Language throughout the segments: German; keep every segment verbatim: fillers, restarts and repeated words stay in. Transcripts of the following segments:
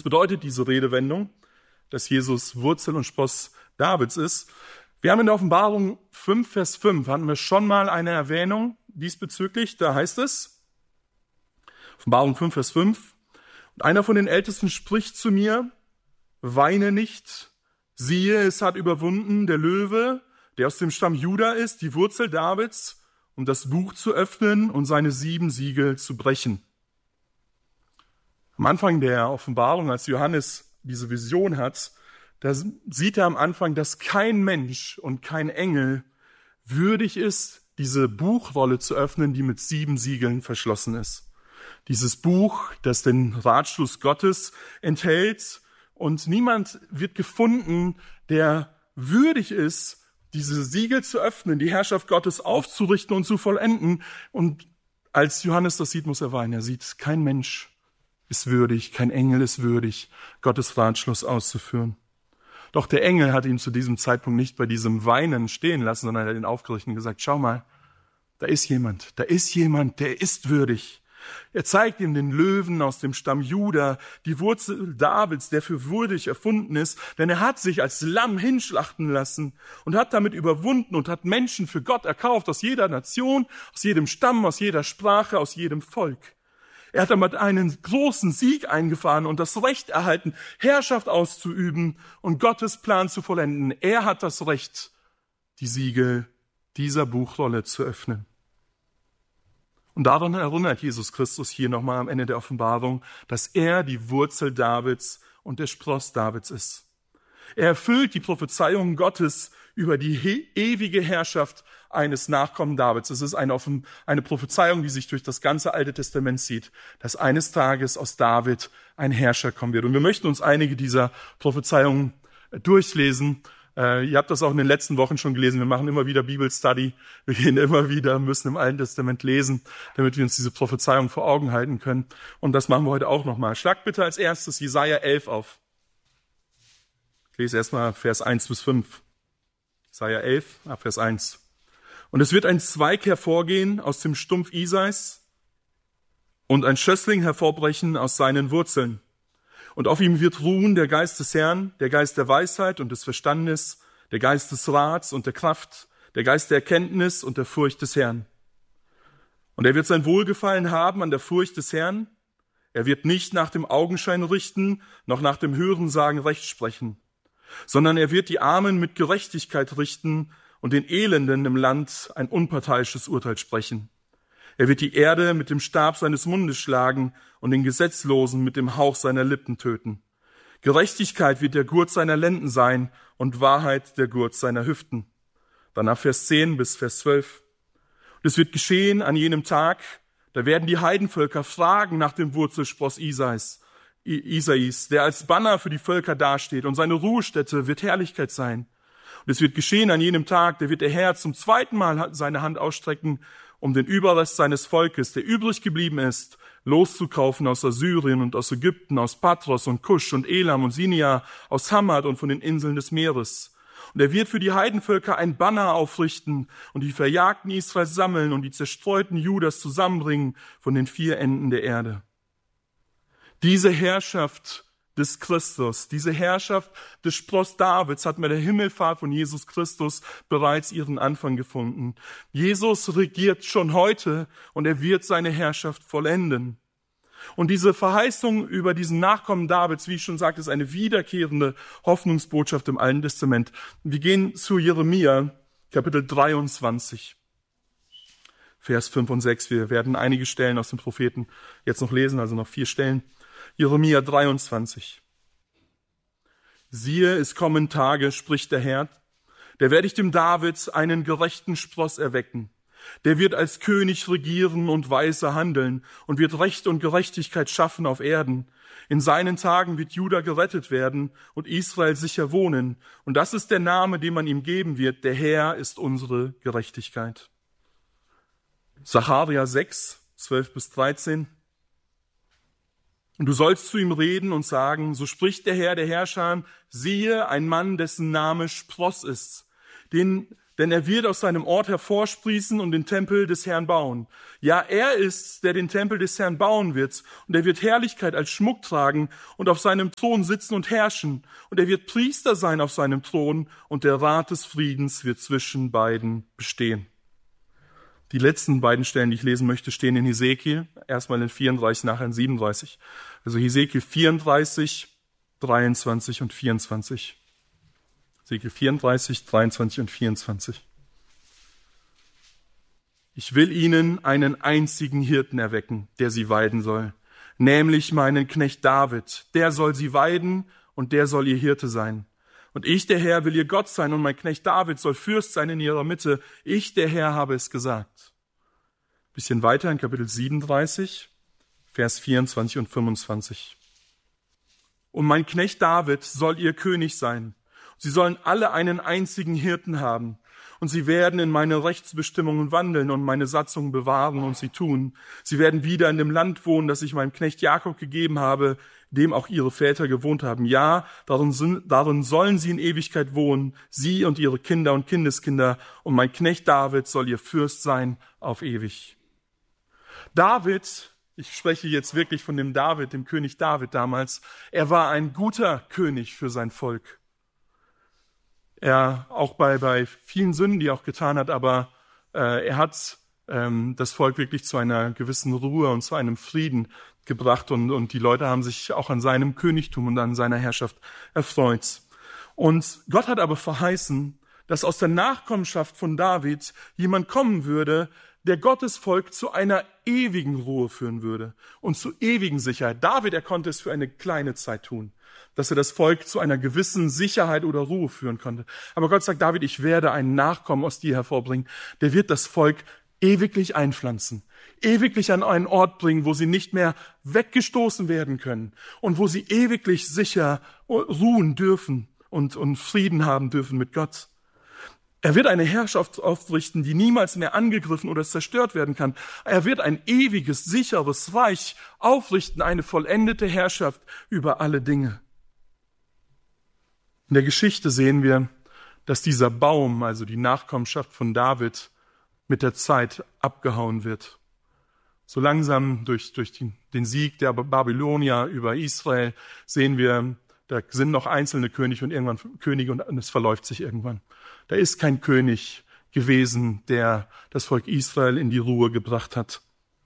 bedeutet diese Redewendung, dass Jesus Wurzel und Spross Davids ist? Wir haben in der Offenbarung fünf, Vers fünf, hatten wir schon mal eine Erwähnung diesbezüglich. Da heißt es, Offenbarung fünf, Vers fünf, und einer von den Ältesten spricht zu mir, weine nicht, siehe, es hat überwunden der Löwe, der aus dem Stamm Juda ist, die Wurzel Davids, um das Buch zu öffnen und seine sieben Siegel zu brechen. Am Anfang der Offenbarung, als Johannes diese Vision hat, da sieht er am Anfang, dass kein Mensch und kein Engel würdig ist, diese Buchrolle zu öffnen, die mit sieben Siegeln verschlossen ist. Dieses Buch, das den Ratschluss Gottes enthält, und niemand wird gefunden, der würdig ist, diese Siegel zu öffnen, die Herrschaft Gottes aufzurichten und zu vollenden. Und als Johannes das sieht, muss er weinen. Er sieht, kein Mensch ist würdig, kein Engel ist würdig, Gottes Ratschluss auszuführen. Doch der Engel hat ihn zu diesem Zeitpunkt nicht bei diesem Weinen stehen lassen, sondern er hat ihn aufgerichtet und gesagt, schau mal, da ist jemand, da ist jemand, der ist würdig. Er zeigt ihm den Löwen aus dem Stamm Juda, die Wurzel Davids, der für würdig erfunden ist, denn er hat sich als Lamm hinschlachten lassen und hat damit überwunden und hat Menschen für Gott erkauft, aus jeder Nation, aus jedem Stamm, aus jeder Sprache, aus jedem Volk. Er hat damit einen großen Sieg eingefahren und das Recht erhalten, Herrschaft auszuüben und Gottes Plan zu vollenden. Er hat das Recht, die Siegel dieser Buchrolle zu öffnen. Und daran erinnert Jesus Christus hier nochmal am Ende der Offenbarung, dass er die Wurzel Davids und der Spross Davids ist. Er erfüllt die Prophezeiungen Gottes über die he- ewige Herrschaft eines Nachkommen Davids. Es ist eine, offen, eine Prophezeiung, die sich durch das ganze Alte Testament zieht, dass eines Tages aus David ein Herrscher kommen wird. Und wir möchten uns einige dieser Prophezeiungen durchlesen. Äh, ihr habt das auch in den letzten Wochen schon gelesen. Wir machen immer wieder Bibelstudy. Wir gehen immer wieder, müssen im Alten Testament lesen, damit wir uns diese Prophezeiung vor Augen halten können. Und das machen wir heute auch nochmal. Schlagt bitte als erstes Jesaja elf auf. Ich lese erstmal Vers eins bis fünf. Jesaja elf, Vers eins. Und es wird ein Zweig hervorgehen aus dem Stumpf Isais und ein Schössling hervorbrechen aus seinen Wurzeln. Und auf ihm wird ruhen der Geist des Herrn, der Geist der Weisheit und des Verstandes, der Geist des Rats und der Kraft, der Geist der Erkenntnis und der Furcht des Herrn. Und er wird sein Wohlgefallen haben an der Furcht des Herrn. Er wird nicht nach dem Augenschein richten, noch nach dem Hörensagen Recht sprechen, sondern er wird die Armen mit Gerechtigkeit richten und den Elenden im Land ein unparteiisches Urteil sprechen. Er wird die Erde mit dem Stab seines Mundes schlagen und den Gesetzlosen mit dem Hauch seiner Lippen töten. Gerechtigkeit wird der Gurt seiner Lenden sein und Wahrheit der Gurt seiner Hüften. Danach Vers zehn bis Vers zwölf. Und es wird geschehen an jenem Tag, da werden die Heidenvölker fragen nach dem Wurzelspross Isais, Isais, der als Banner für die Völker dasteht, und seine Ruhestätte wird Herrlichkeit sein. Und es wird geschehen an jenem Tag, da wird der Herr zum zweiten Mal seine Hand ausstrecken, um den Überrest seines Volkes, der übrig geblieben ist, loszukaufen aus Assyrien und aus Ägypten, aus Patros und Kusch und Elam und Sinia, aus Hamad und von den Inseln des Meeres. Und er wird für die Heidenvölker ein Banner aufrichten und die Verjagten Israels sammeln und die zerstreuten Judas zusammenbringen von den vier Enden der Erde. Diese Herrschaft des Christus, diese Herrschaft des Spross Davids hat mit der Himmelfahrt von Jesus Christus bereits ihren Anfang gefunden. Jesus regiert schon heute und er wird seine Herrschaft vollenden. Und diese Verheißung über diesen Nachkommen Davids, wie ich schon sagte, ist eine wiederkehrende Hoffnungsbotschaft im Alten Testament. Wir gehen zu Jeremia, Kapitel dreiundzwanzig, Vers fünf und sechs. Wir werden einige Stellen aus dem Propheten jetzt noch lesen, also noch vier Stellen. Jeremia dreiundzwanzig. Siehe, es kommen Tage, spricht der Herr, da werde ich dem David einen gerechten Spross erwecken. Der wird als König regieren und weise handeln und wird Recht und Gerechtigkeit schaffen auf Erden. In seinen Tagen wird Juda gerettet werden und Israel sicher wohnen. Und das ist der Name, den man ihm geben wird. Der Herr ist unsere Gerechtigkeit. Sacharja sechs, zwölf bis dreizehn. Und du sollst zu ihm reden und sagen, so spricht der Herr der Herrscher, siehe, ein Mann, dessen Name Spross ist, den denn er wird aus seinem Ort hervorsprießen und den Tempel des Herrn bauen. Ja, er ist's, der den Tempel des Herrn bauen wird, und er wird Herrlichkeit als Schmuck tragen und auf seinem Thron sitzen und herrschen, und er wird Priester sein auf seinem Thron, und der Rat des Friedens wird zwischen beiden bestehen. Die letzten beiden Stellen, die ich lesen möchte, stehen in Hesekiel, erstmal in vierunddreißig, nachher in siebenunddreißig. Also Hesekiel vierunddreißig, dreiundzwanzig und vierundzwanzig. Hesekiel vierunddreißig, dreiundzwanzig und vierundzwanzig. Ich will ihnen einen einzigen Hirten erwecken, der sie weiden soll, nämlich meinen Knecht David. Der soll sie weiden und der soll ihr Hirte sein. Und ich, der Herr, will ihr Gott sein und mein Knecht David soll Fürst sein in ihrer Mitte. Ich, der Herr, habe es gesagt. Bisschen weiter in Kapitel siebenunddreißig, Vers vierundzwanzig und fünfundzwanzig. Und mein Knecht David soll ihr König sein. Sie sollen alle einen einzigen Hirten haben. Und sie werden in meine Rechtsbestimmungen wandeln und meine Satzungen bewahren und sie tun. Sie werden wieder in dem Land wohnen, das ich meinem Knecht Jakob gegeben habe, dem auch ihre Väter gewohnt haben. Ja, darin, sind, darin sollen sie in Ewigkeit wohnen, sie und ihre Kinder und Kindeskinder. Und mein Knecht David soll ihr Fürst sein auf ewig. David, ich spreche jetzt wirklich von dem David, dem König David damals, er war ein guter König für sein Volk. Er auch bei, bei vielen Sünden, die er auch getan hat, aber äh, er hat ähm, das Volk wirklich zu einer gewissen Ruhe und zu einem Frieden gebracht und, und die Leute haben sich auch an seinem Königtum und an seiner Herrschaft erfreut. Und Gott hat aber verheißen, dass aus der Nachkommenschaft von David jemand kommen würde, der Gottes Volk zu einer ewigen Ruhe führen würde und zu ewigen Sicherheit. David, er konnte es für eine kleine Zeit tun, dass er das Volk zu einer gewissen Sicherheit oder Ruhe führen konnte. Aber Gott sagt, David, ich werde einen Nachkommen aus dir hervorbringen, der wird das Volk ewiglich einpflanzen, ewiglich an einen Ort bringen, wo sie nicht mehr weggestoßen werden können und wo sie ewiglich sicher ruhen dürfen und, und Frieden haben dürfen mit Gott. Er wird eine Herrschaft aufrichten, die niemals mehr angegriffen oder zerstört werden kann. Er wird ein ewiges, sicheres Reich aufrichten, eine vollendete Herrschaft über alle Dinge. In der Geschichte sehen wir, dass dieser Baum, also die Nachkommenschaft von David, mit der Zeit abgehauen wird. So langsam durch, durch die, den Sieg der Babylonier über Israel sehen wir, da sind noch einzelne Könige und irgendwann Könige und es verläuft sich irgendwann. Da ist kein König gewesen, der das Volk Israel in die Ruhe gebracht hat.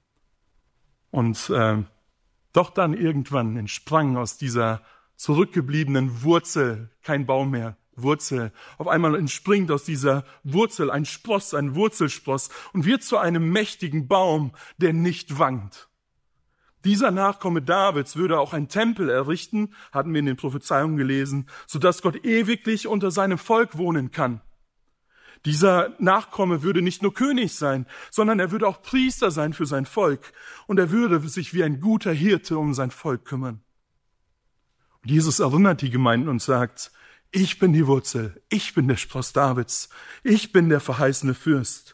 Und äh, doch dann irgendwann entsprang aus dieser zurückgebliebenen Wurzel kein Baum mehr, Wurzel. Auf einmal entspringt aus dieser Wurzel ein Spross, ein Wurzelspross und wird zu einem mächtigen Baum, der nicht wankt. Dieser Nachkomme Davids würde auch einen Tempel errichten, hatten wir in den Prophezeiungen gelesen, sodass Gott ewiglich unter seinem Volk wohnen kann. Dieser Nachkomme würde nicht nur König sein, sondern er würde auch Priester sein für sein Volk und er würde sich wie ein guter Hirte um sein Volk kümmern. Und Jesus erinnert die Gemeinden und sagt, ich bin die Wurzel, ich bin der Spross Davids, ich bin der verheißene Fürst.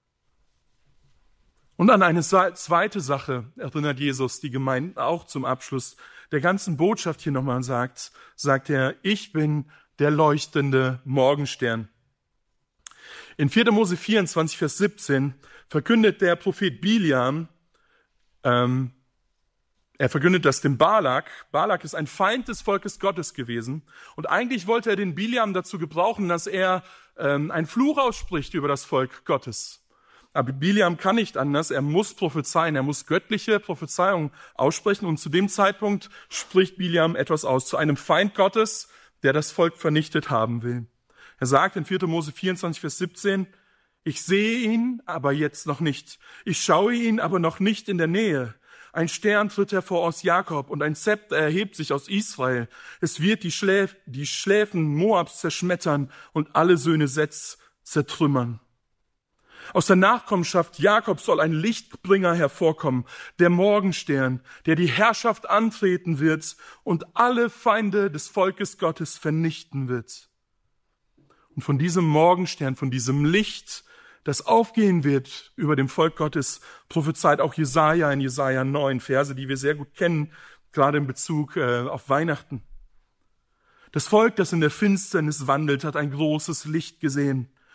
Und an eine zweite Sache erinnert Jesus die Gemeinden auch zum Abschluss der ganzen Botschaft hier nochmal sagt, sagt er, ich bin der leuchtende Morgenstern. In vierter Mose vierundzwanzig, Vers siebzehn verkündet der Prophet Biliam, ähm, er verkündet das dem Balak. Balak ist ein Feind des Volkes Gottes gewesen. Und eigentlich wollte er den Biliam dazu gebrauchen, dass er ähm, einen Fluch ausspricht über das Volk Gottes. Aber Biliam kann nicht anders, er muss prophezeien, er muss göttliche Prophezeiungen aussprechen und zu dem Zeitpunkt spricht Biliam etwas aus zu einem Feind Gottes, der das Volk vernichtet haben will. Er sagt in vierter Mose vierundzwanzig, Vers siebzehn, ich sehe ihn, aber jetzt noch nicht. Ich schaue ihn, aber noch nicht in der Nähe. Ein Stern tritt hervor aus Jakob und ein Zepter erhebt sich aus Israel. Es wird die, Schläf, die Schläfen Moabs zerschmettern und alle Söhne Seths zertrümmern. Aus der Nachkommenschaft Jakobs soll ein Lichtbringer hervorkommen, der Morgenstern, der die Herrschaft antreten wird und alle Feinde des Volkes Gottes vernichten wird. Und von diesem Morgenstern, von diesem Licht, das aufgehen wird über dem Volk Gottes, prophezeit auch Jesaja in Jesaja neun, Verse, die wir sehr gut kennen, gerade in Bezug äh, auf Weihnachten. Das Volk, das in der Finsternis wandelt, hat ein großes Licht gesehen.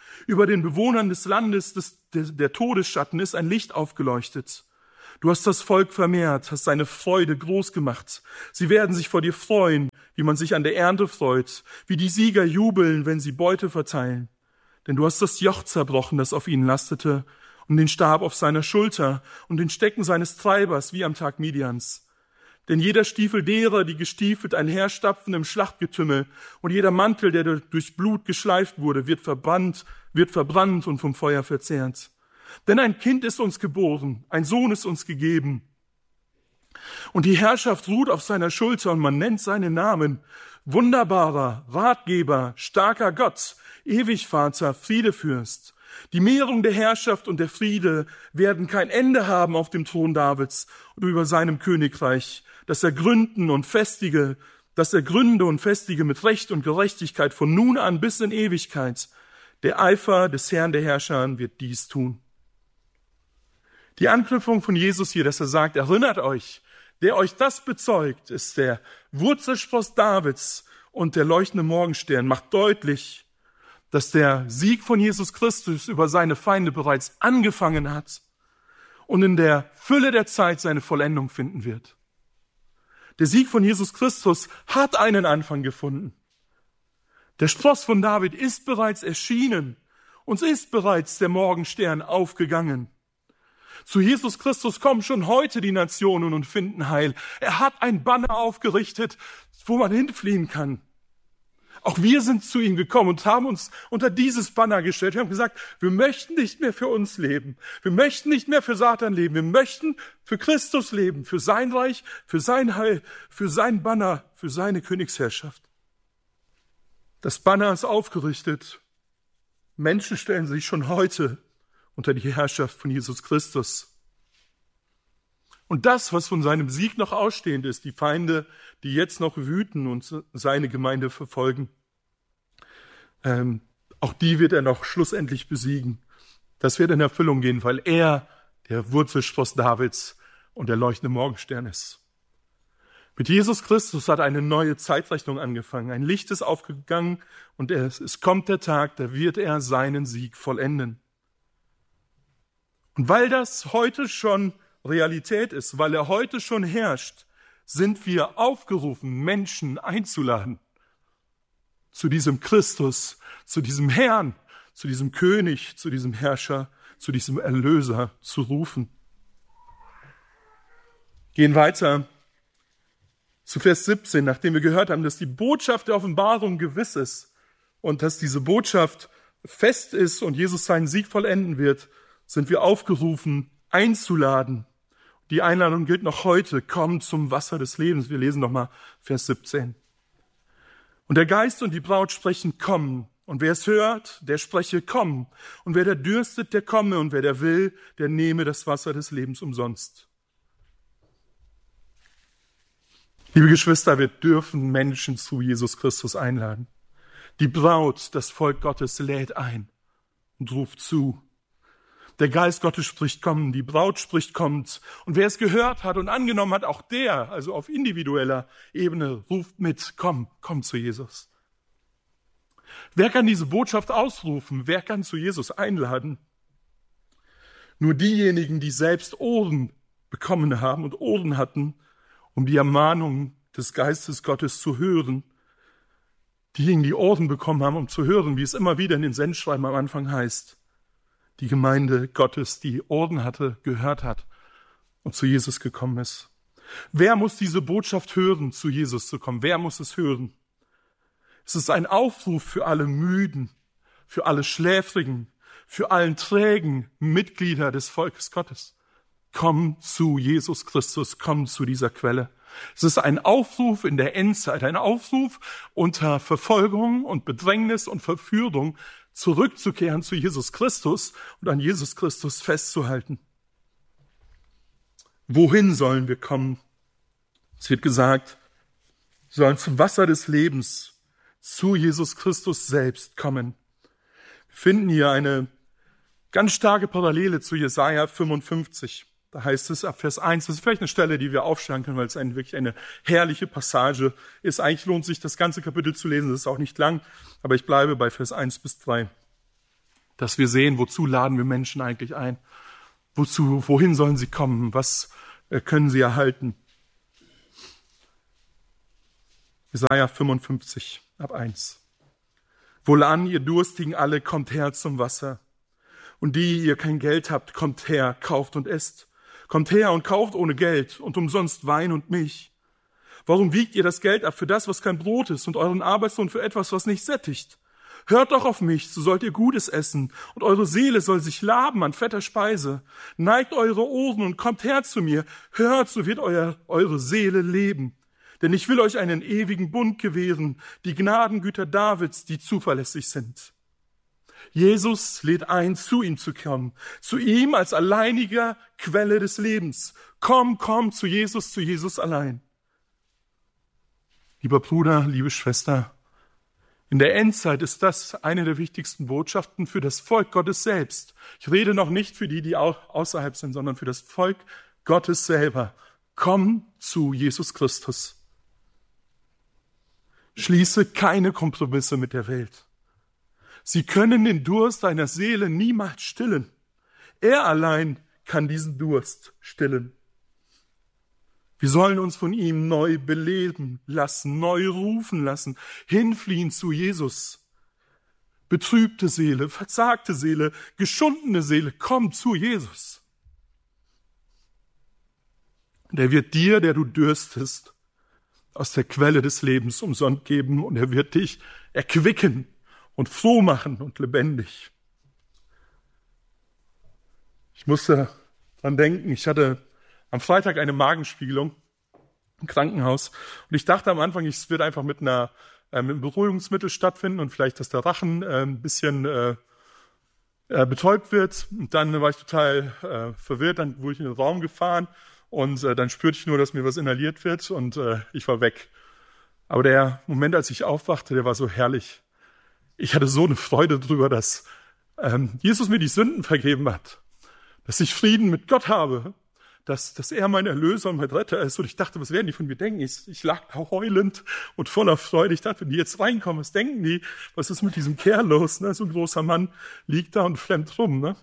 Über den Bewohnern des Landes des, der, der Todesschatten ist ein Licht aufgeleuchtet. Du hast das Volk vermehrt, hast seine Freude groß gemacht. Sie werden sich vor dir freuen, wie man sich an der Ernte freut, wie die Sieger jubeln, wenn sie Beute verteilen. Denn du hast das Joch zerbrochen, das auf ihnen lastete, und den Stab auf seiner Schulter und den Stecken seines Treibers, wie am Tag Midians. Denn jeder Stiefel derer, die gestiefelt einherstapfen im Schlachtgetümmel, und jeder Mantel, der durch Blut geschleift wurde, wird verbrannt, wird verbrannt und vom Feuer verzehrt. Denn ein Kind ist uns geboren, ein Sohn ist uns gegeben. Und die Herrschaft ruht auf seiner Schulter, und man nennt seinen Namen Wunderbarer, Ratgeber, starker Gott, Ewigvater, Friedefürst. Die Mehrung der Herrschaft und der Friede werden kein Ende haben auf dem Thron Davids und über seinem Königreich, dass er gründen und festige, dass er gründe und festige mit Recht und Gerechtigkeit von nun an bis in Ewigkeit. Der Eifer des Herrn der Herrscher wird dies tun. Die Anknüpfung von Jesus hier, dass er sagt, erinnert euch, der euch das bezeugt, ist der Wurzelspross Davids und der leuchtende Morgenstern, macht deutlich, dass der Sieg von Jesus Christus über seine Feinde bereits angefangen hat und in der Fülle der Zeit seine Vollendung finden wird. Der Sieg von Jesus Christus hat einen Anfang gefunden. Der Spross von David ist bereits erschienen. Uns ist bereits der Morgenstern aufgegangen. Zu Jesus Christus kommen schon heute die Nationen und finden Heil. Er hat ein Banner aufgerichtet, wo man hinfliehen kann. Auch wir sind zu ihm gekommen und haben uns unter dieses Banner gestellt. Wir haben gesagt, wir möchten nicht mehr für uns leben. Wir möchten nicht mehr für Satan leben. Wir möchten für Christus leben, für sein Reich, für sein Heil, für sein Banner, für seine Königsherrschaft. Das Banner ist aufgerichtet. Menschen stellen sich schon heute unter die Herrschaft von Jesus Christus. Und das, was von seinem Sieg noch ausstehend ist, die Feinde, die jetzt noch wüten und seine Gemeinde verfolgen, ähm, auch die wird er noch schlussendlich besiegen. Das wird in Erfüllung gehen, weil er der Wurzelspross Davids und der leuchtende Morgenstern ist. Mit Jesus Christus hat eine neue Zeitrechnung angefangen. Ein Licht ist aufgegangen und es, es kommt der Tag, da wird er seinen Sieg vollenden. Und weil das heute schon Realität ist, weil er heute schon herrscht, sind wir aufgerufen, Menschen einzuladen zu diesem Christus, zu diesem Herrn, zu diesem König, zu diesem Herrscher, zu diesem Erlöser zu rufen. Gehen weiter zu Vers siebzehn, nachdem wir gehört haben, dass die Botschaft der Offenbarung gewiss ist und dass diese Botschaft fest ist und Jesus seinen Sieg vollenden wird, sind wir aufgerufen, einzuladen. Die Einladung gilt noch heute. Komm zum Wasser des Lebens. Wir lesen nochmal Vers siebzehn. Und der Geist und die Braut sprechen, komm. Und wer es hört, der spreche, komm. Und wer da dürstet, der komme. Und wer da will, der nehme das Wasser des Lebens umsonst. Liebe Geschwister, wir dürfen Menschen zu Jesus Christus einladen. Die Braut, das Volk Gottes, lädt ein und ruft zu. Der Geist Gottes spricht, komm, die Braut spricht, kommt. Und wer es gehört hat und angenommen hat, auch der, also auf individueller Ebene, ruft mit, komm, komm zu Jesus. Wer kann diese Botschaft ausrufen? Wer kann zu Jesus einladen? Nur diejenigen, die selbst Ohren bekommen haben und Ohren hatten, um die Ermahnung des Geistes Gottes zu hören. Diejenigen, die Ohren bekommen haben, um zu hören, wie es immer wieder in den Sendschreiben am Anfang heißt. Die Gemeinde Gottes, die Ohren hatte, gehört hat und zu Jesus gekommen ist. Wer muss diese Botschaft hören, zu Jesus zu kommen? Wer muss es hören? Es ist ein Aufruf für alle Müden, für alle Schläfrigen, für allen trägen Mitglieder des Volkes Gottes. Komm zu Jesus Christus, komm zu dieser Quelle. Es ist ein Aufruf in der Endzeit, ein Aufruf unter Verfolgung und Bedrängnis und Verführung, zurückzukehren zu Jesus Christus und an Jesus Christus festzuhalten. Wohin sollen wir kommen? Es wird gesagt, wir sollen zum Wasser des Lebens, zu Jesus Christus selbst kommen. Wir finden hier eine ganz starke Parallele zu Jesaja fünfundfünfzig. Da heißt es ab Vers eins, das ist vielleicht eine Stelle, die wir aufschlagen können, weil es eine, wirklich eine herrliche Passage ist. Eigentlich lohnt sich das ganze Kapitel zu lesen, das ist auch nicht lang, aber ich bleibe bei Vers eins bis drei. dass wir sehen, wozu laden wir Menschen eigentlich ein? Wozu, wohin sollen sie kommen? Was äh, können sie erhalten? Jesaja fünfundfünfzig, ab eins. Wohlan, ihr Durstigen alle, kommt her zum Wasser. Und die, ihr kein Geld habt, kommt her, kauft und esst. Kommt her und kauft ohne Geld und umsonst Wein und Milch. Warum wiegt ihr das Geld ab für das, was kein Brot ist, und euren Arbeitslohn für etwas, was nicht sättigt? Hört doch auf mich, so sollt ihr Gutes essen, und eure Seele soll sich laben an fetter Speise. Neigt eure Ohren und kommt her zu mir. Hört, so wird euer, eure Seele leben. Denn ich will euch einen ewigen Bund gewähren, die Gnadengüter Davids, die zuverlässig sind. Jesus lädt ein, zu ihm zu kommen, zu ihm als alleiniger Quelle des Lebens. Komm, komm zu Jesus, zu Jesus allein. Lieber Bruder, liebe Schwester, in der Endzeit ist das eine der wichtigsten Botschaften für das Volk Gottes selbst. Ich rede noch nicht für die, die außerhalb sind, sondern für das Volk Gottes selber. Komm zu Jesus Christus. Schließe keine Kompromisse mit der Welt. Sie können den Durst deiner Seele niemals stillen. Er allein kann diesen Durst stillen. Wir sollen uns von ihm neu beleben lassen, neu rufen lassen, hinfliehen zu Jesus. Betrübte Seele, verzagte Seele, geschundene Seele, komm zu Jesus. Und er wird dir, der du dürstest, aus der Quelle des Lebens umsonst geben, und er wird dich erquicken und froh machen und lebendig. Ich musste dran denken, ich hatte am Freitag eine Magenspiegelung im Krankenhaus und ich dachte am Anfang, es wird einfach mit einer äh, mit einem Beruhigungsmittel stattfinden und vielleicht, dass der Rachen äh, ein bisschen äh, äh, betäubt wird. Und dann war ich total äh, verwirrt, dann wurde ich in den Raum gefahren und äh, dann spürte ich nur, dass mir was inhaliert wird und äh, ich war weg. Aber der Moment, als ich aufwachte, der war so herrlich. Ich hatte so eine Freude darüber, dass ähm, Jesus mir die Sünden vergeben hat, dass ich Frieden mit Gott habe, dass, dass er mein Erlöser und mein Retter ist. Und ich dachte, was werden die von mir denken? Ich, ich lag da heulend und voller Freude. Ich dachte, wenn die jetzt reinkommen, was denken die? Was ist mit diesem Kerl los? Ne? So ein großer Mann liegt da und flemmt rum. Ne?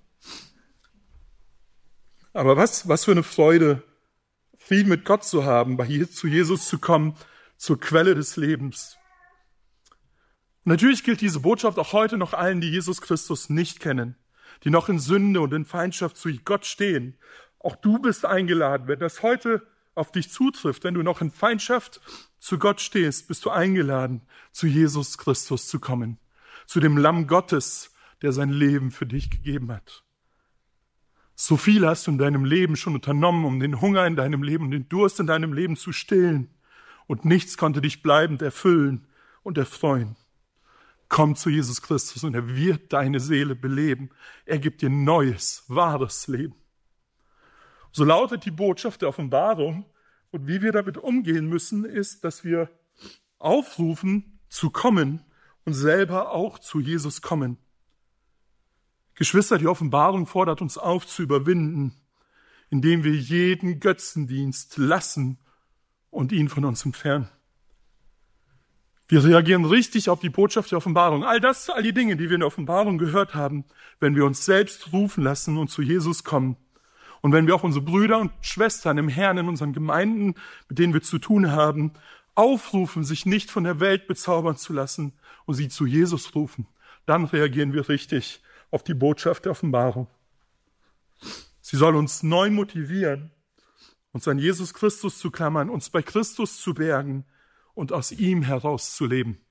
Aber was, was für eine Freude, Frieden mit Gott zu haben, bei Je- zu Jesus zu kommen, zur Quelle des Lebens. Und natürlich gilt diese Botschaft auch heute noch allen, die Jesus Christus nicht kennen, die noch in Sünde und in Feindschaft zu Gott stehen. Auch du bist eingeladen, wenn das heute auf dich zutrifft, wenn du noch in Feindschaft zu Gott stehst, bist du eingeladen, zu Jesus Christus zu kommen, zu dem Lamm Gottes, der sein Leben für dich gegeben hat. So viel hast du in deinem Leben schon unternommen, um den Hunger in deinem Leben und den Durst in deinem Leben zu stillen. Und nichts konnte dich bleibend erfüllen und erfreuen. Komm zu Jesus Christus und er wird deine Seele beleben. Er gibt dir neues, wahres Leben. So lautet die Botschaft der Offenbarung. Und wie wir damit umgehen müssen, ist, dass wir aufrufen, zu kommen und selber auch zu Jesus kommen. Geschwister, die Offenbarung fordert uns auf, zu überwinden, indem wir jeden Götzendienst lassen und ihn von uns entfernen. Wir reagieren richtig auf die Botschaft der Offenbarung. All das, all die Dinge, die wir in der Offenbarung gehört haben, wenn wir uns selbst rufen lassen und zu Jesus kommen. Und wenn wir auch unsere Brüder und Schwestern im Herrn in unseren Gemeinden, mit denen wir zu tun haben, aufrufen, sich nicht von der Welt bezaubern zu lassen und sie zu Jesus rufen, dann reagieren wir richtig auf die Botschaft der Offenbarung. Sie soll uns neu motivieren, uns an Jesus Christus zu klammern, uns bei Christus zu bergen und aus ihm heraus zu leben.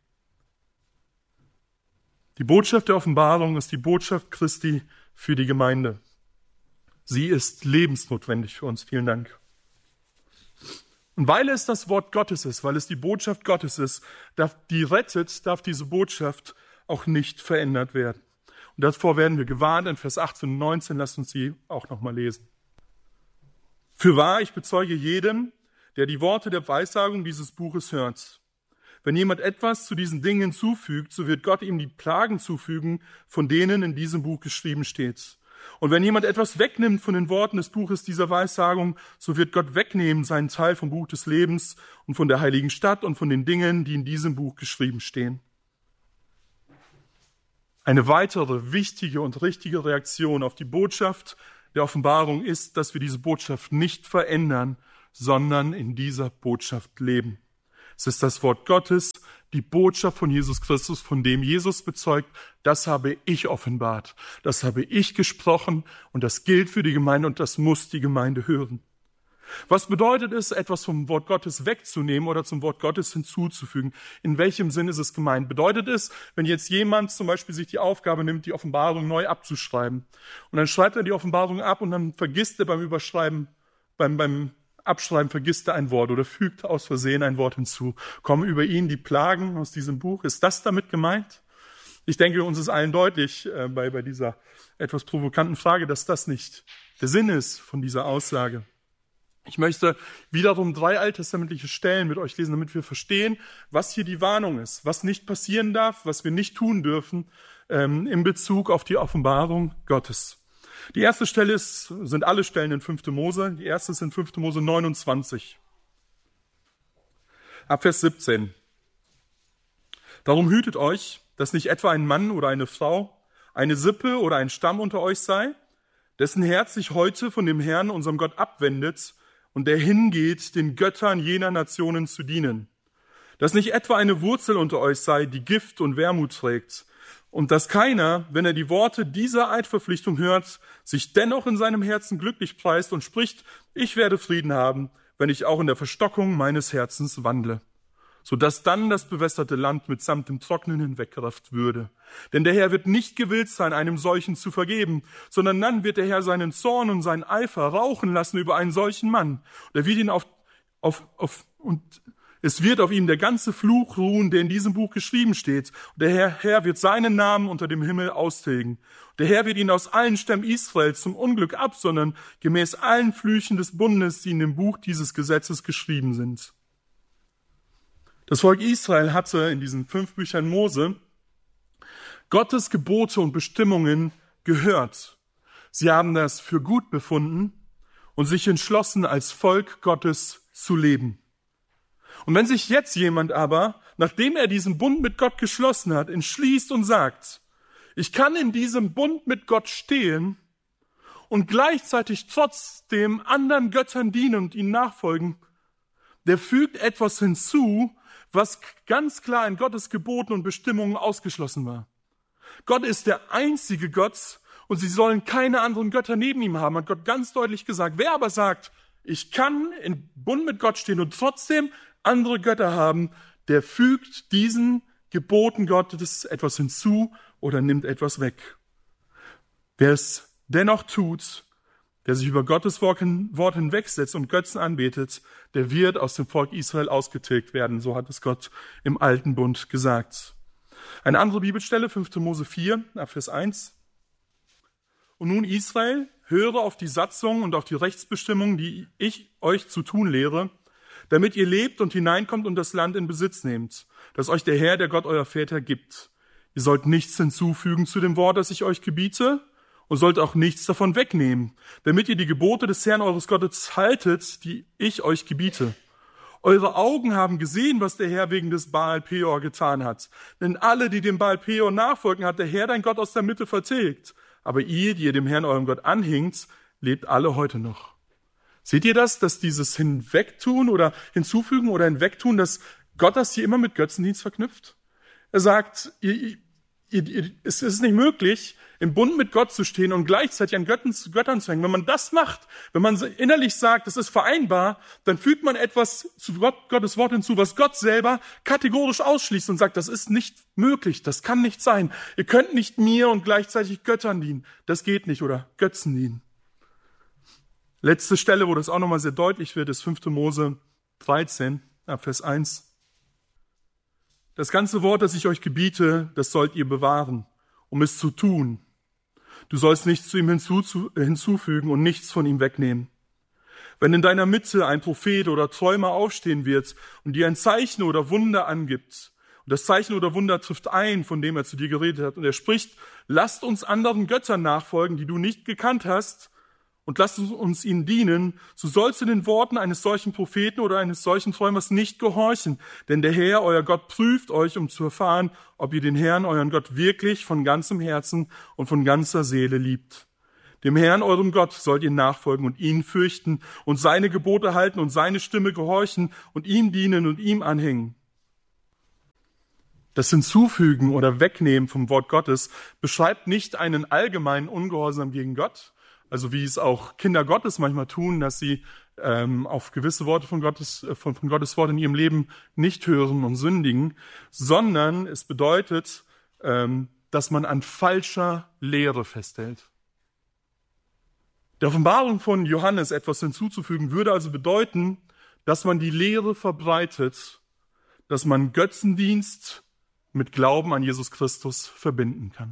Die Botschaft der Offenbarung ist die Botschaft Christi für die Gemeinde. Sie ist lebensnotwendig für uns. Vielen Dank. Und weil es das Wort Gottes ist, weil es die Botschaft Gottes ist, darf die rettet, darf diese Botschaft auch nicht verändert werden. Und davor werden wir gewarnt in Vers achtzehn und neunzehn. Lasst uns sie auch nochmal lesen. Fürwahr, ich bezeuge jedem, der die Worte der Weissagung dieses Buches hört. Wenn jemand etwas zu diesen Dingen hinzufügt, so wird Gott ihm die Plagen zufügen, von denen in diesem Buch geschrieben steht. Und wenn jemand etwas wegnimmt von den Worten des Buches dieser Weissagung, so wird Gott wegnehmen seinen Teil vom Buch des Lebens und von der heiligen Stadt und von den Dingen, die in diesem Buch geschrieben stehen. Eine weitere wichtige und richtige Reaktion auf die Botschaft der Offenbarung ist, dass wir diese Botschaft nicht verändern, sondern in dieser Botschaft leben. Es ist das Wort Gottes, die Botschaft von Jesus Christus, von dem Jesus bezeugt, das habe ich offenbart, das habe ich gesprochen und das gilt für die Gemeinde und das muss die Gemeinde hören. Was bedeutet es, etwas vom Wort Gottes wegzunehmen oder zum Wort Gottes hinzuzufügen? In welchem Sinn ist es gemeint? Bedeutet es, wenn jetzt jemand zum Beispiel sich die Aufgabe nimmt, die Offenbarung neu abzuschreiben und dann schreibt er die Offenbarung ab und dann vergisst er beim Überschreiben, beim, beim Abschreiben vergisst er ein Wort oder fügt aus Versehen ein Wort hinzu. Kommen über ihn die Plagen aus diesem Buch? Ist das damit gemeint? Ich denke, uns ist allen deutlich äh, bei, bei dieser etwas provokanten Frage, dass das nicht der Sinn ist von dieser Aussage. Ich möchte wiederum drei alttestamentliche Stellen mit euch lesen, damit wir verstehen, was hier die Warnung ist, was nicht passieren darf, was wir nicht tun dürfen ähm, in Bezug auf die Offenbarung Gottes. Die erste Stelle ist, sind alle Stellen in fünfte Mose. Die erste ist in fünfte Mose neunundzwanzig. Ab Vers siebzehn. Darum hütet euch, dass nicht etwa ein Mann oder eine Frau, eine Sippe oder ein Stamm unter euch sei, dessen Herz sich heute von dem Herrn, unserem Gott, abwendet und der hingeht, den Göttern jener Nationen zu dienen. Dass nicht etwa eine Wurzel unter euch sei, die Gift und Wermut trägt, und dass keiner, wenn er die Worte dieser Eidverpflichtung hört, sich dennoch in seinem Herzen glücklich preist und spricht, ich werde Frieden haben, wenn ich auch in der Verstockung meines Herzens wandle, sodass dann das bewässerte Land mitsamt dem Trocknen hinweggerafft würde. Denn der Herr wird nicht gewillt sein, einem solchen zu vergeben, sondern dann wird der Herr seinen Zorn und seinen Eifer rauchen lassen über einen solchen Mann. Und er wird ihn auf, auf, auf, und es wird auf ihm der ganze Fluch ruhen, der in diesem Buch geschrieben steht. Und der Herr, Herr wird seinen Namen unter dem Himmel austilgen. Der Herr wird ihn aus allen Stämmen Israels zum Unglück absondern, gemäß allen Flüchen des Bundes, die in dem Buch dieses Gesetzes geschrieben sind. Das Volk Israel hatte in diesen fünf Büchern Mose Gottes Gebote und Bestimmungen gehört. Sie haben das für gut befunden und sich entschlossen, als Volk Gottes zu leben. Und wenn sich jetzt jemand aber, nachdem er diesen Bund mit Gott geschlossen hat, entschließt und sagt, ich kann in diesem Bund mit Gott stehen und gleichzeitig trotzdem anderen Göttern dienen und ihnen nachfolgen, der fügt etwas hinzu, was ganz klar in Gottes Geboten und Bestimmungen ausgeschlossen war. Gott ist der einzige Gott und sie sollen keine anderen Götter neben ihm haben, hat Gott ganz deutlich gesagt. Wer aber sagt, ich kann in Bund mit Gott stehen und trotzdem andere Götter haben, der fügt diesen Geboten Gottes etwas hinzu oder nimmt etwas weg. Wer es dennoch tut, der sich über Gottes Wort hinwegsetzt und Götzen anbetet, der wird aus dem Volk Israel ausgetilgt werden. So hat es Gott im Alten Bund gesagt. Eine andere Bibelstelle, fünfte Mose vier, Vers eins. Und nun Israel, höre auf die Satzungen und auf die Rechtsbestimmungen, die ich euch zu tun lehre, damit ihr lebt und hineinkommt und das Land in Besitz nehmt, das euch der Herr, der Gott eurer Väter gibt. Ihr sollt nichts hinzufügen zu dem Wort, das ich euch gebiete, und sollt auch nichts davon wegnehmen, damit ihr die Gebote des Herrn eures Gottes haltet, die ich euch gebiete. Eure Augen haben gesehen, was der Herr wegen des Baal Peor getan hat. Denn alle, die dem Baal Peor nachfolgen, hat der Herr, dein Gott, aus der Mitte vertilgt. Aber ihr, die ihr dem Herrn, eurem Gott, anhingt, lebt alle heute noch. Seht ihr das, dass dieses Hinwegtun oder Hinzufügen oder Hinwegtun, dass Gott das hier immer mit Götzendienst verknüpft? Er sagt, ihr, ihr, ihr, es ist nicht möglich, im Bund mit Gott zu stehen und gleichzeitig an Göttern, Göttern zu hängen. Wenn man das macht, wenn man innerlich sagt, das ist vereinbar, dann fügt man etwas zu Gott, Gottes Wort hinzu, was Gott selber kategorisch ausschließt und sagt, das ist nicht möglich, das kann nicht sein. Ihr könnt nicht mir und gleichzeitig Göttern dienen. Das geht nicht, oder Götzen dienen. Letzte Stelle, wo das auch nochmal sehr deutlich wird, ist fünfte Mose dreizehn, Vers eins. Das ganze Wort, das ich euch gebiete, das sollt ihr bewahren, um es zu tun. Du sollst nichts zu ihm hinzufügen und nichts von ihm wegnehmen. Wenn in deiner Mitte ein Prophet oder Träumer aufstehen wird und dir ein Zeichen oder Wunder angibt, und das Zeichen oder Wunder trifft ein, von dem er zu dir geredet hat, und er spricht, lasst uns anderen Göttern nachfolgen, die du nicht gekannt hast, und lasst uns ihnen dienen, so sollst du den Worten eines solchen Propheten oder eines solchen Träumers nicht gehorchen. Denn der Herr, euer Gott, prüft euch, um zu erfahren, ob ihr den Herrn, euren Gott, wirklich von ganzem Herzen und von ganzer Seele liebt. Dem Herrn, eurem Gott, sollt ihr nachfolgen und ihn fürchten und seine Gebote halten und seine Stimme gehorchen und ihm dienen und ihm anhängen. Das Hinzufügen oder Wegnehmen vom Wort Gottes beschreibt nicht einen allgemeinen Ungehorsam gegen Gott, also wie es auch Kinder Gottes manchmal tun, dass sie ähm, auf gewisse Worte von Gottes, von, von Gottes Wort in ihrem Leben nicht hören und sündigen, sondern es bedeutet, ähm, dass man an falscher Lehre festhält. Der Offenbarung von Johannes etwas hinzuzufügen, würde also bedeuten, dass man die Lehre verbreitet, dass man Götzendienst mit Glauben an Jesus Christus verbinden kann.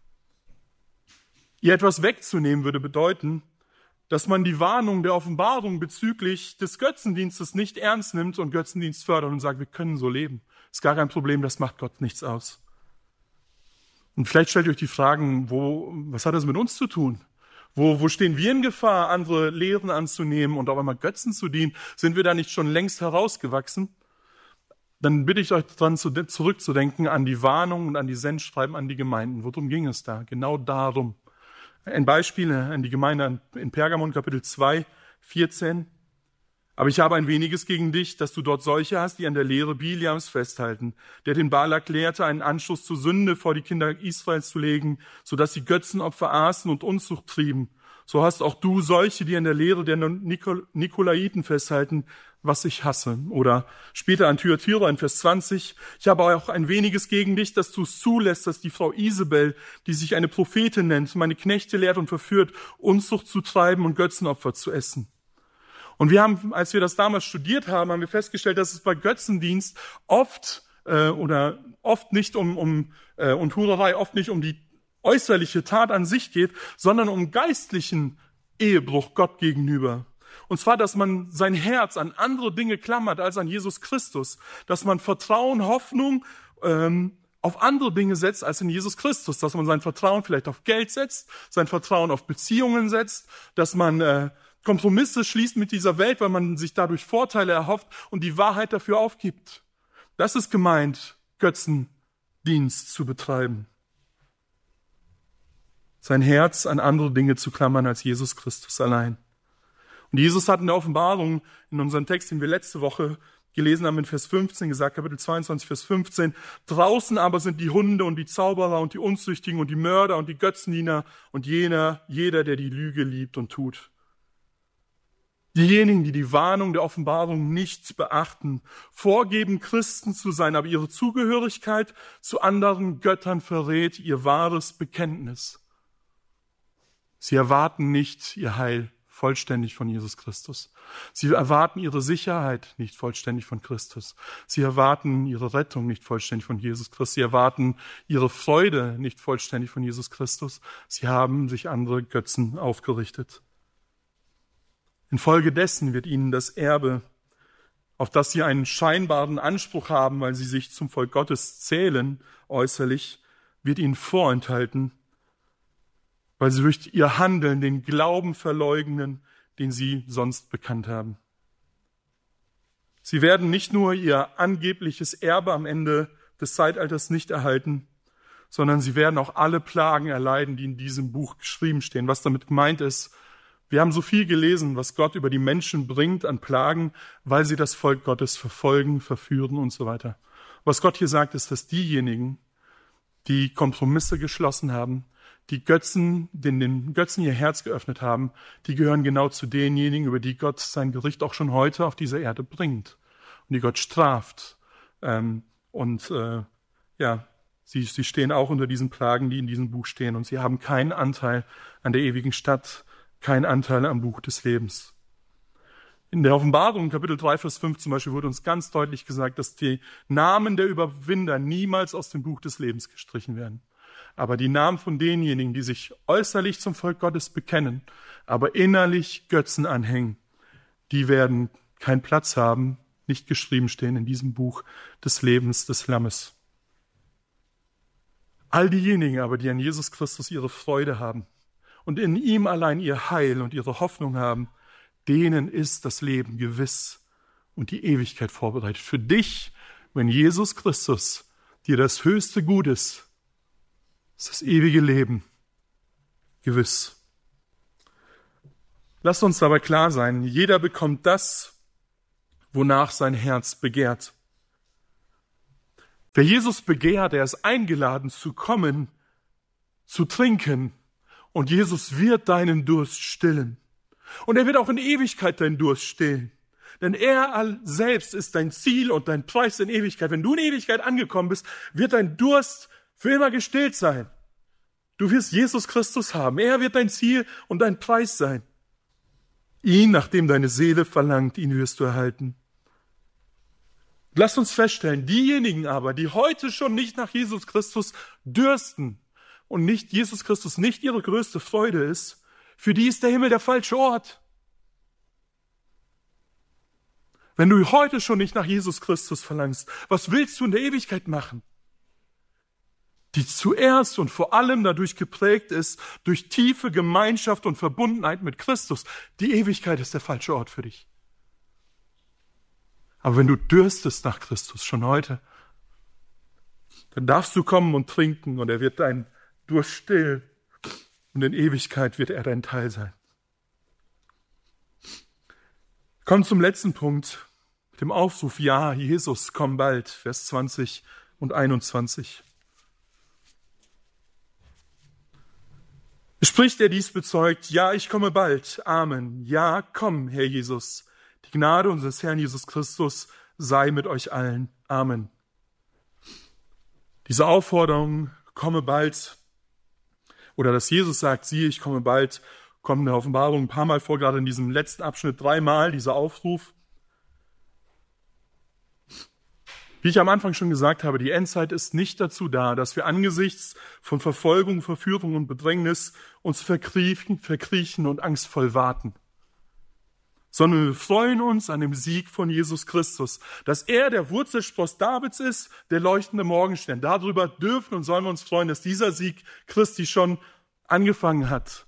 Ihr etwas wegzunehmen würde bedeuten, dass man die Warnung der Offenbarung bezüglich des Götzendienstes nicht ernst nimmt und Götzendienst fördert und sagt, wir können so leben. Ist gar kein Problem, das macht Gott nichts aus. Und vielleicht stellt ihr euch die Fragen, wo, was hat das mit uns zu tun? Wo, wo stehen wir in Gefahr, andere Lehren anzunehmen und auf einmal Götzen zu dienen? Sind wir da nicht schon längst herausgewachsen? Dann bitte ich euch daran zurückzudenken an die Warnung und an die Sendschreiben an die Gemeinden. Worum ging es da? Genau darum. Ein Beispiel an die Gemeinde in Pergamon, Kapitel zwei, vierzehn. Aber ich habe ein weniges gegen dich, dass du dort solche hast, die an der Lehre Biliams festhalten, der den Balak lehrte, einen Anstoß zur Sünde vor die Kinder Israels zu legen, sodass sie Götzenopfer aßen und Unzucht trieben. So hast auch du solche, die an der Lehre der Nikol- Nikolaiten festhalten, was ich hasse. Oder später an Thyatira in Vers zwanzig. Ich habe auch ein weniges gegen dich, dass du es zulässt, dass die Frau Isabel, die sich eine Prophetin nennt, meine Knechte lehrt und verführt, Unzucht zu treiben und Götzenopfer zu essen. Und wir haben, als wir das damals studiert haben, haben wir festgestellt, dass es bei Götzendienst oft äh, oder oft nicht um, um äh, und Hurerei oft nicht um die äußerliche Tat an sich geht, sondern um geistlichen Ehebruch Gott gegenüber. Und zwar, dass man sein Herz an andere Dinge klammert als an Jesus Christus. Dass man Vertrauen, Hoffnung ähm, auf andere Dinge setzt als in Jesus Christus. Dass man sein Vertrauen vielleicht auf Geld setzt, sein Vertrauen auf Beziehungen setzt, dass man äh, Kompromisse schließt mit dieser Welt, weil man sich dadurch Vorteile erhofft und die Wahrheit dafür aufgibt. Das ist gemeint, Götzendienst zu betreiben. Sein Herz an andere Dinge zu klammern als Jesus Christus allein. Und Jesus hat in der Offenbarung, in unserem Text, den wir letzte Woche gelesen haben, in Vers fünfzehn gesagt, Kapitel zweiundzwanzig, Vers fünfzehn, draußen aber sind die Hunde und die Zauberer und die Unzüchtigen und die Mörder und die Götzendiener und jener, jeder, der die Lüge liebt und tut. Diejenigen, die die Warnung der Offenbarung nicht beachten, vorgeben, Christen zu sein, aber ihre Zugehörigkeit zu anderen Göttern verrät ihr wahres Bekenntnis. Sie erwarten nicht ihr Heil vollständig von Jesus Christus. Sie erwarten ihre Sicherheit nicht vollständig von Christus. Sie erwarten ihre Rettung nicht vollständig von Jesus Christus. Sie erwarten ihre Freude nicht vollständig von Jesus Christus. Sie haben sich andere Götzen aufgerichtet. Infolgedessen wird ihnen das Erbe, auf das sie einen scheinbaren Anspruch haben, weil sie sich zum Volk Gottes zählen, äußerlich, wird ihnen vorenthalten, weil sie durch ihr Handeln den Glauben verleugnen, den sie sonst bekannt haben. Sie werden nicht nur ihr angebliches Erbe am Ende des Zeitalters nicht erhalten, sondern sie werden auch alle Plagen erleiden, die in diesem Buch geschrieben stehen. Was damit gemeint ist, wir haben so viel gelesen, was Gott über die Menschen bringt an Plagen, weil sie das Volk Gottes verfolgen, verführen und so weiter. Was Gott hier sagt, ist, dass diejenigen, die Kompromisse geschlossen haben, die Götzen, den, den Götzen ihr Herz geöffnet haben, die gehören genau zu denjenigen, über die Gott sein Gericht auch schon heute auf dieser Erde bringt und die Gott straft. Ähm, und äh, ja, sie, sie stehen auch unter diesen Plagen, die in diesem Buch stehen, und sie haben keinen Anteil an der ewigen Stadt, keinen Anteil am Buch des Lebens. In der Offenbarung, Kapitel drei, Vers fünf zum Beispiel, wurde uns ganz deutlich gesagt, dass die Namen der Überwinder niemals aus dem Buch des Lebens gestrichen werden. Aber die Namen von denjenigen, die sich äußerlich zum Volk Gottes bekennen, aber innerlich Götzen anhängen, die werden keinen Platz haben, nicht geschrieben stehen in diesem Buch des Lebens des Lammes. All diejenigen aber, die an Jesus Christus ihre Freude haben und in ihm allein ihr Heil und ihre Hoffnung haben, denen ist das Leben gewiss und die Ewigkeit vorbereitet. Für dich, wenn Jesus Christus dir das höchste Gut ist, ist das ewige Leben gewiss. Lasst uns dabei klar sein, jeder bekommt das, wonach sein Herz begehrt. Wer Jesus begehrt, der ist eingeladen zu kommen, zu trinken, und Jesus wird deinen Durst stillen. Und er wird auch in Ewigkeit deinen Durst stillen. Denn er selbst ist dein Ziel und dein Preis in Ewigkeit. Wenn du in Ewigkeit angekommen bist, wird dein Durst für immer gestillt sein. Du wirst Jesus Christus haben. Er wird dein Ziel und dein Preis sein. Ihn, nachdem deine Seele verlangt, ihn wirst du erhalten. Lasst uns feststellen, diejenigen aber, die heute schon nicht nach Jesus Christus dürsten und nicht Jesus Christus nicht ihre größte Freude ist, für die ist der Himmel der falsche Ort. Wenn du heute schon nicht nach Jesus Christus verlangst, was willst du in der Ewigkeit machen? Die zuerst und vor allem dadurch geprägt ist, durch tiefe Gemeinschaft und Verbundenheit mit Christus. Die Ewigkeit ist der falsche Ort für dich. Aber wenn du dürstest nach Christus schon heute, dann darfst du kommen und trinken und er wird dein Durst stillen und in Ewigkeit wird er dein Teil sein. Kommen zum letzten Punkt, mit dem Aufruf, ja, Jesus, komm bald, Vers zwanzig und einundzwanzig. Spricht er dies bezeugt, ja, ich komme bald, Amen, ja, komm, Herr Jesus. Die Gnade unseres Herrn Jesus Christus sei mit euch allen. Amen. Diese Aufforderung, komme bald, oder dass Jesus sagt, siehe, ich komme bald, kommt in der Offenbarung ein paar Mal vor, gerade in diesem letzten Abschnitt dreimal, dieser Aufruf. Wie ich am Anfang schon gesagt habe, die Endzeit ist nicht dazu da, dass wir angesichts von Verfolgung, Verführung und Bedrängnis uns verkriechen, verkriechen und angstvoll warten. Sondern wir freuen uns an dem Sieg von Jesus Christus, dass er der Wurzelspross Davids ist, der leuchtende Morgenstern. Darüber dürfen und sollen wir uns freuen, dass dieser Sieg Christi schon angefangen hat.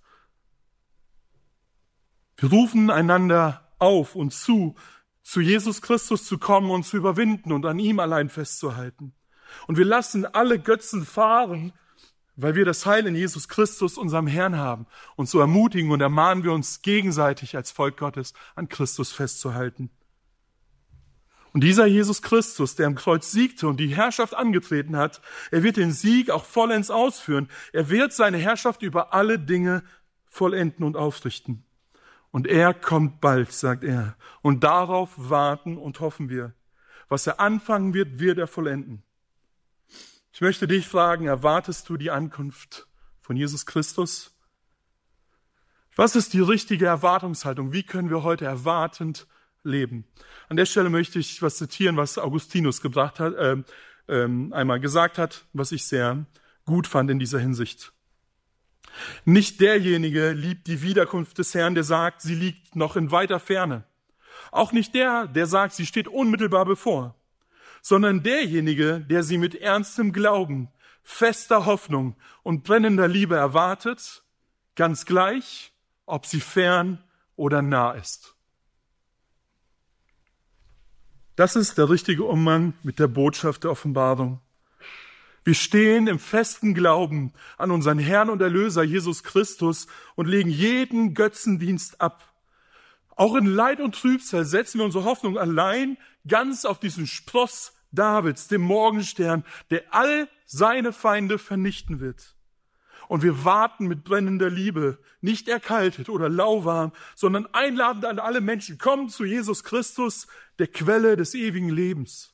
Wir rufen einander auf und zu, zu Jesus Christus zu kommen und zu überwinden und an ihm allein festzuhalten. Und wir lassen alle Götzen fahren, weil wir das Heil in Jesus Christus, unserem Herrn, haben. Und so ermutigen und ermahnen wir uns gegenseitig als Volk Gottes, an Christus festzuhalten. Und dieser Jesus Christus, der am Kreuz siegte und die Herrschaft angetreten hat, er wird den Sieg auch vollends ausführen. Er wird seine Herrschaft über alle Dinge vollenden und aufrichten. Und er kommt bald, sagt er. Und darauf warten und hoffen wir. Was er anfangen wird, wird er vollenden. Ich möchte dich fragen, erwartest du die Ankunft von Jesus Christus? Was ist die richtige Erwartungshaltung? Wie können wir heute erwartend leben? An der Stelle möchte ich was zitieren, was Augustinus gebracht hat, äh, äh, einmal gesagt hat, was ich sehr gut fand in dieser Hinsicht. Nicht derjenige liebt die Wiederkunft des Herrn, der sagt, sie liegt noch in weiter Ferne. Auch nicht der, der sagt, sie steht unmittelbar bevor. Sondern derjenige, der sie mit ernstem Glauben, fester Hoffnung und brennender Liebe erwartet, ganz gleich, ob sie fern oder nah ist. Das ist der richtige Umgang mit der Botschaft der Offenbarung. Wir stehen im festen Glauben an unseren Herrn und Erlöser Jesus Christus und legen jeden Götzendienst ab. Auch in Leid und Trübsal setzen wir unsere Hoffnung allein ganz auf diesen Spross Davids, dem Morgenstern, der all seine Feinde vernichten wird. Und wir warten mit brennender Liebe, nicht erkaltet oder lauwarm, sondern einladend an alle Menschen, kommen zu Jesus Christus, der Quelle des ewigen Lebens.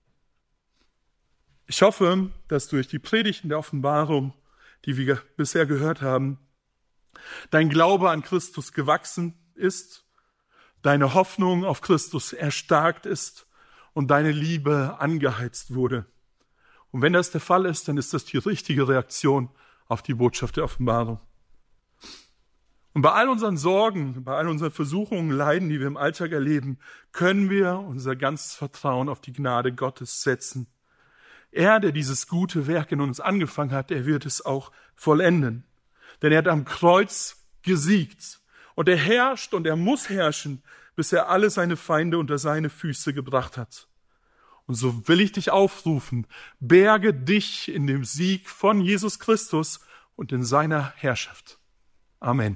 Ich hoffe, dass durch die Predigten der Offenbarung, die wir bisher gehört haben, dein Glaube an Christus gewachsen ist, deine Hoffnung auf Christus erstarkt ist und deine Liebe angeheizt wurde. Und wenn das der Fall ist, dann ist das die richtige Reaktion auf die Botschaft der Offenbarung. Und bei all unseren Sorgen, bei all unseren Versuchungen, Leiden, die wir im Alltag erleben, können wir unser ganzes Vertrauen auf die Gnade Gottes setzen. Er, der dieses gute Werk in uns angefangen hat, er wird es auch vollenden. Denn er hat am Kreuz gesiegt. Und er herrscht und er muss herrschen, bis er alle seine Feinde unter seine Füße gebracht hat. Und so will ich dich aufrufen, berge dich in dem Sieg von Jesus Christus und in seiner Herrschaft. Amen.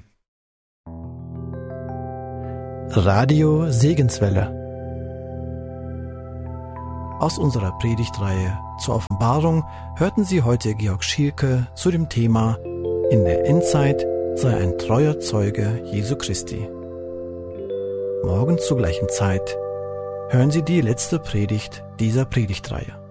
Radio Segenswelle. Aus unserer Predigtreihe zur Offenbarung hörten Sie heute Georg Schielke zu dem Thema In der Endzeit sei ein treuer Zeuge Jesu Christi. Morgen zur gleichen Zeit hören Sie die letzte Predigt dieser Predigtreihe.